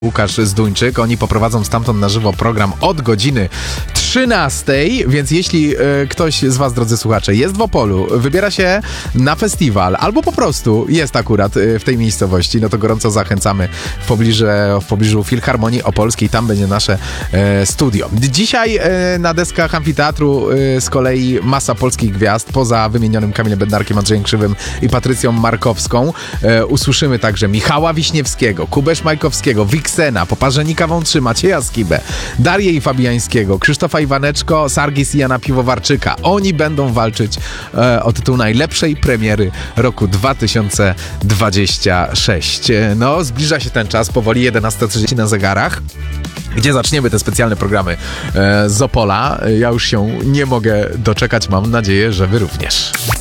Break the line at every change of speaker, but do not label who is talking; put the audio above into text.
Łukasz Zduńczyk. Oni poprowadzą stamtąd na żywo program od godziny 13, więc jeśli ktoś z was, drodzy słuchacze, jest w Opolu, wybiera się na festiwal, albo po prostu jest akurat w tej miejscowości, no to gorąco zachęcamy w pobliżu Filharmonii Opolskiej, tam będzie nasze studio. Dzisiaj na deskach amfiteatru z kolei masa polskich gwiazd, poza wymienionym Kamilem Bednarkiem, Andrzejem Krzywym i Patrycją Markowską. Usłyszymy także Michała Wiśniewskiego, Kubę Szmajkowskiego, Wiksena, Poparzenika Wątrzy, Macieja Skibę, Darię i Fabiańskiego, Krzysztofa Iwaneczko, Sargis i Jana Piwowarczyka. Oni będą walczyć o tytuł najlepszej premiery roku 2026. No, zbliża się ten czas, powoli 11:30 na zegarach, gdzie zaczniemy te specjalne programy z Opola. Ja już się nie mogę doczekać, mam nadzieję, że wy również.